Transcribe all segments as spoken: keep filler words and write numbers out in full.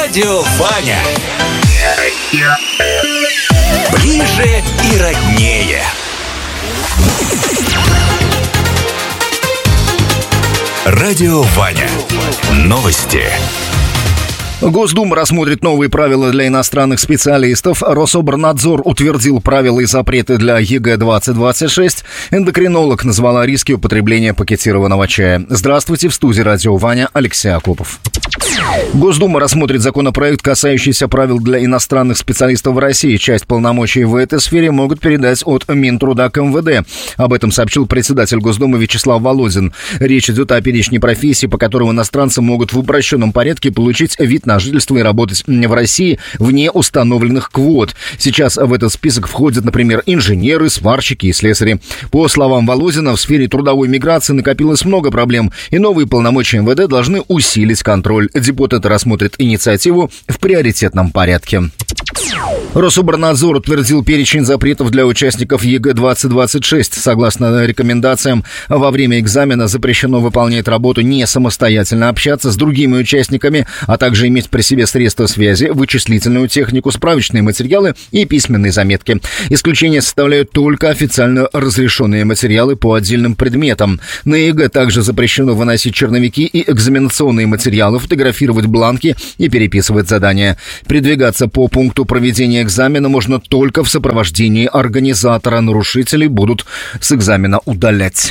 Радио Ваня. Ближе и роднее. Радио Ваня. Новости. Госдума рассмотрит новые правила для иностранных специалистов. Рособорнадзор утвердил правила и запреты для ЕГЭ двадцать двадцать шесть. Эндокринолог назвала риски употребления пакетированного чая. Здравствуйте, в студии Радио Ваня, Алексей Акопов. Госдума рассмотрит законопроект, касающийся правил для иностранных специалистов в России. Часть полномочий в этой сфере могут передать от Минтруда к эм вэ дэ. Об этом сообщил председатель Госдумы Вячеслав Володин. Речь идет о перечне профессий, по которым иностранцы могут в упрощенном порядке получить вид на жительство и работать в России вне установленных квот. Сейчас в этот список входят, например, инженеры, сварщики и слесари. По словам Володина, в сфере трудовой миграции накопилось много проблем, и новые полномочия эм вэ дэ должны усилить контроль. Депутаты рассмотрят инициативу в приоритетном порядке. Рособорнадзор утвердил перечень запретов для участников ЕГЭ двадцать двадцать шесть. Согласно рекомендациям, во время экзамена запрещено выполнять работу не самостоятельно, общаться с другими участниками, а также иметь при себе средства связи, вычислительную технику, справочные материалы и письменные заметки. Исключение составляют только официально разрешенные материалы по отдельным предметам. На ЕГЭ также запрещено выносить черновики и экзаменационные материалы, фотографировать бланки и переписывать задания. Передвигаться по пункту проведения экзамена можно только в сопровождении организатора. Нарушителей будут с экзамена удалять.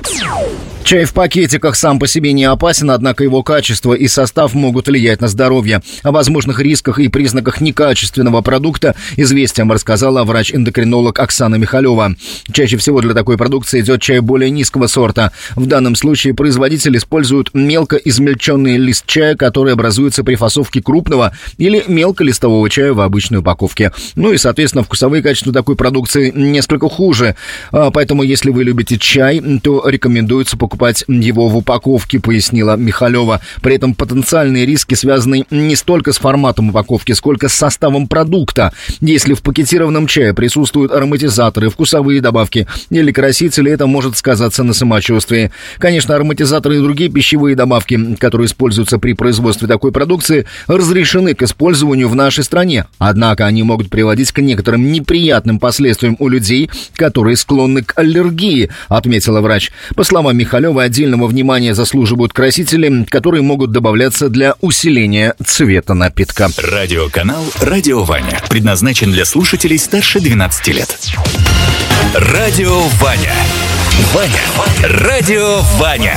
Чай в пакетиках сам по себе не опасен, однако его качество и состав могут влиять на здоровье. О возможных рисках и признаках некачественного продукта «Известиям» рассказала врач-эндокринолог Оксана Михалева. Чаще всего для такой продукции идет чай более низкого сорта. В данном случае производитель использует мелко измельченный лист чая, который образуется при фасовке крупного или мелколистового чая в обычной упаковке. Ну и, соответственно, вкусовые качества такой продукции несколько хуже. Поэтому, если вы любите чай, то рекомендуется покупать его в упаковке, пояснила Михалева. При этом потенциальные риски связаны не столько с форматом упаковки, сколько с составом продукта. Если в пакетированном чае присутствуют ароматизаторы, вкусовые добавки или красители, это может сказаться на самочувствии. Конечно, ароматизаторы и другие пищевые добавки, которые используются при производстве такой продукции, разрешены к использованию в нашей стране. Однако они могут приводить к некоторым неприятным последствиям у людей, которые склонны к аллергии, отметила врач. По словам Михалева, отдельного внимания заслуживают красители, которые могут добавляться для усиления цвета напитка. Радиоканал «Радио Ваня» предназначен для слушателей старше двенадцати лет. Радио Ваня. Ваня. Радио Ваня.